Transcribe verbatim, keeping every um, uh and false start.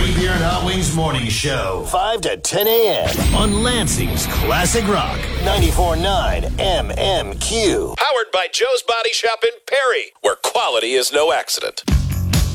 Free Beer and Hot Wings Morning Show. five to ten a.m. on Lansing's Classic Rock. ninety-four point nine M M Q. Powered by Joe's Body Shop in Perry, where quality is no accident.